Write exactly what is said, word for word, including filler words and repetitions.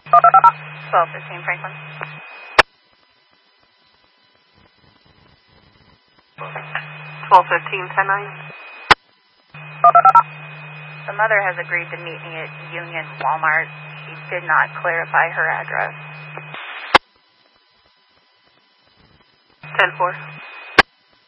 twelve fifteen Franklin. twelve fifteen, ten nine. The mother has agreed to meet me at Union Walmart. She did not clarify her address. ten four.